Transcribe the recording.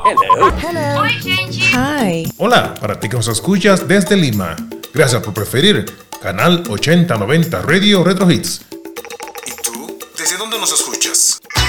Hello. Hello. Oi, gente. Hi. Hola, para ti que nos escuchas desde Lima. Gracias por preferir Canal 8090 Radio Retro Hits. ¿Y tú? ¿Desde dónde nos escuchas?